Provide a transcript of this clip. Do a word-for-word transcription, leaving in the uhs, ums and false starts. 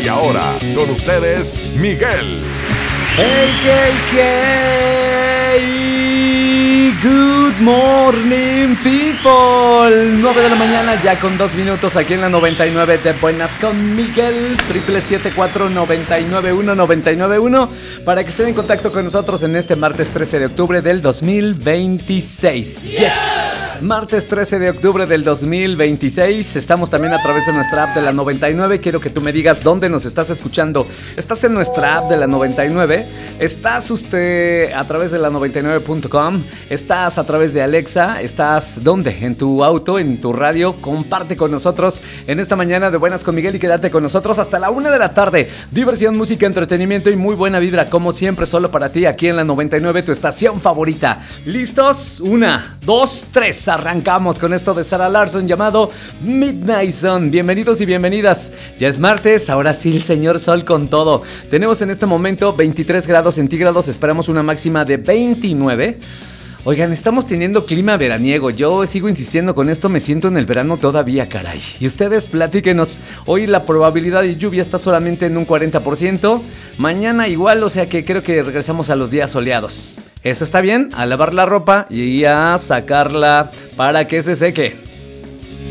Y ahora, con ustedes, Miguel. Hey, hey, hey. Good morning, people. nueve de la mañana, ya con dos minutos aquí en la noventa y nueve de Buenas con Miguel. Triple siete cuatro noventa y nueve uno noventa y nueve uno para que estén en contacto con nosotros en este martes trece de octubre del dos mil veintiséis. Yes. Martes trece de octubre del dos mil veintiséis. Estamos también a través de nuestra app de la noventa y nueve. Quiero que tú me digas dónde nos estás escuchando. ¿Estás en nuestra app de la noventa y nueve? ¿Estás usted a través de la noventa y nueve punto com? ¿Estás a través de Alexa? ¿Estás dónde? ¿En tu auto? ¿En tu radio? Comparte con nosotros en esta mañana de Buenas con Miguel y quédate con nosotros hasta la una de la tarde. Diversión, música, entretenimiento y muy buena vibra, como siempre, solo para ti aquí en la noventa y nueve, tu estación favorita. ¿Listos? Una, dos, tres. Arrancamos con esto de Sarah Larsson llamado Midnight Sun. Bienvenidos y bienvenidas. Ya es martes, ahora sí el señor sol con todo. Tenemos en este momento veintitrés grados centígrados, esperamos una máxima de veintinueve. Oigan, estamos teniendo clima veraniego. Yo sigo insistiendo con esto, me siento en el verano todavía, caray. Y ustedes platíquenos. Hoy la probabilidad de lluvia está solamente en un cuarenta por ciento. Mañana igual, o sea que creo que regresamos a los días soleados. ¿Eso está bien? A lavar la ropa y a sacarla para que se seque.